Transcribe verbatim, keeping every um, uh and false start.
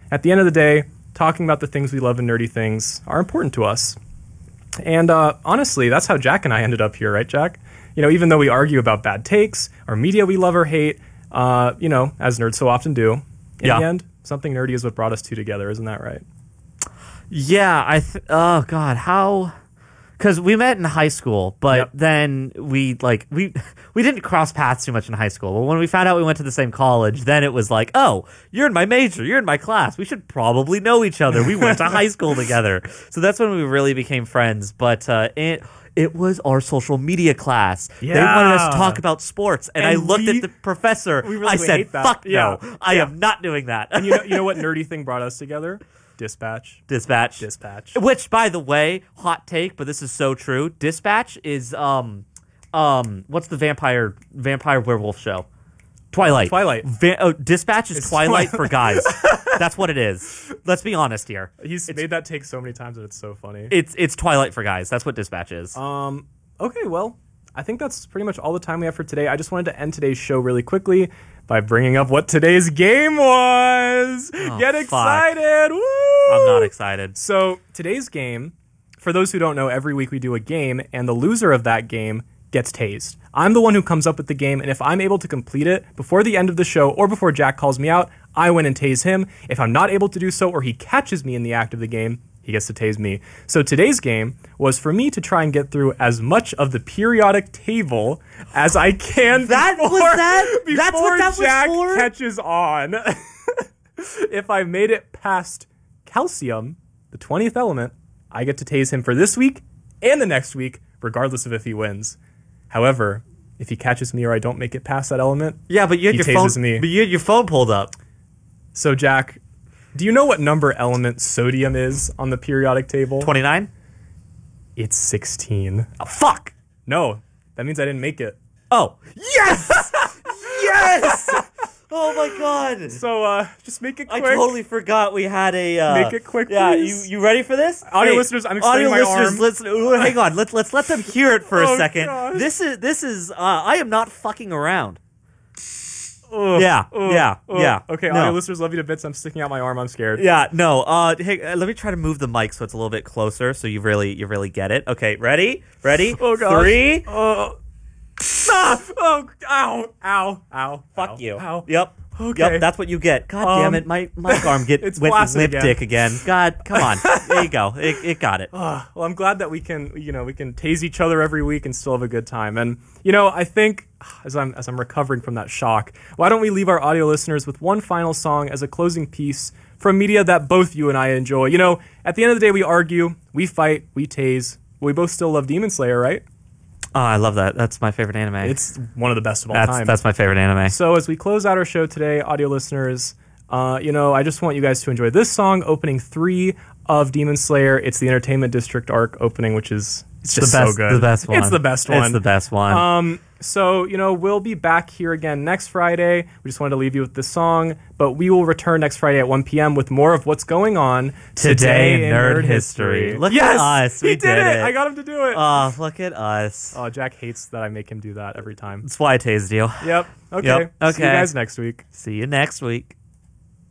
at the end of the day, talking about the things we love and nerdy things are important to us. And uh, honestly, that's how Jack and I ended up here, right, Jack? You know, even though we argue about bad takes or media we love or hate, uh, you know, as nerds so often do, in yeah. the end, something nerdy is what brought us two together. Isn't that right? Yeah, I. Th- oh God, how? Because we met in high school, but yep. then we like we we didn't cross paths too much in high school. But when we found out we went to the same college, then it was like, oh, you're in my major, you're in my class. We should probably know each other. We went to high school together, so that's when we really became friends. But uh, it it was our social media class. Yeah. They wanted us to talk about sports, and, and I looked we, at the professor. We really I said, hate that. "Fuck yeah. no, I yeah. am not doing that." And you know, you know what nerdy thing brought us together? Dispatch. Dispatch. Dispatch. Which, by the way, hot take, but this is so true. Dispatch is um um what's the vampire vampire werewolf show? Twilight. Twilight. Va- oh, Dispatch is It's Twilight Twi- for guys. That's what it is. Let's be honest here. He's it's, made that take so many times that it's so funny. It's it's Twilight for guys. That's what Dispatch is. Um. Okay. Well, I think that's pretty much all the time we have for today. I just wanted to end today's show really quickly by bringing up what today's game was. Oh, Get excited. Fuck. Woo! I'm not excited. So today's game, for those who don't know, every week we do a game, and the loser of that game gets tased. I'm the one who comes up with the game, and if I'm able to complete it before the end of the show or before Jack calls me out, I win and tase him. If I'm not able to do so or he catches me in the act of the game, he gets to tase me. So today's game was for me to try and get through as much of the periodic table as I can that before, was that? before That's what that Jack was for? catches on. If I made it past calcium, the twentieth element, I get to tase him for this week and the next week, regardless of if he wins. However, if he catches me or I don't make it past that element, yeah, but you had he your tases phone, me. But you had your phone pulled up. So Jack, do you know what number element sodium is on the periodic table? twenty-nine? It's sixteen. Oh, fuck! No, that means I didn't make it. Oh. Yes! Yes! Oh my god! So, uh, just make it quick. I totally forgot we had a... Uh, Make it quick, yeah, please. you, you ready for this? Audio hey, listeners, I'm extending audio my listeners, arm. Let's, ooh, hang on, let's, let's let them hear it for Oh, a second. gosh. This is, this is, uh, I am not fucking around. Ugh, Yeah, ugh, yeah, ugh. yeah. Okay, No. audio listeners, love you to bits. I'm sticking out my arm. I'm scared. Yeah, no, uh, hey, uh, let me try to move the mic so it's a little bit closer so you really, you really get it. Okay, ready? Ready? Oh, gosh. Three. Oh, ah! Oh, ow, ow, ow. Fuck ow, you. Ow. Yep. Okay. Yep, that's what you get. God Um, damn it, my my arm get it's went flaccid limp again. dick again. God, come on. There you go. It, it got it. Uh, well, I'm glad that we can, you know, we can tase each other every week and still have a good time. And you know, I think as I'm as I'm recovering from that shock, why don't we leave our audio listeners with one final song as a closing piece from media that both you and I enjoy. You know, at the end of the day, we argue, we fight, we tase. We both still love Demon Slayer, right? Oh, I love that. That's my favorite anime. It's one of the best of all that's, time. That's my favorite anime. So as we close out our show today, audio listeners, uh, you know, I just want you guys to enjoy this song, opening three of Demon Slayer. It's the Entertainment District arc opening, which is it's just the best, so good. The best one. It's the best one. It's the best one. Um, so, you know, we'll be back here again next Friday. We just wanted to leave you with this song, but we will return next Friday at one p.m. with more of what's going on today in nerd history. Look yes! at us. We he did, it. I got him to do it. Oh, look at us. Oh, Jack hates that I make him do that every time. That's why I tased you. Yep. Okay. Yep. Okay. See you guys next week. See you next week.